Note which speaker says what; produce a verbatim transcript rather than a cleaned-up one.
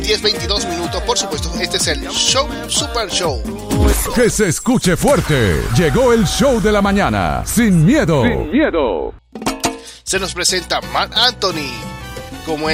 Speaker 1: diez veintidós minutos. Por supuesto, este es el Show Super Show.
Speaker 2: Que se escuche fuerte. Llegó el show de la mañana. Sin miedo.
Speaker 3: Sin miedo.
Speaker 1: Se nos presenta Marc Anthony como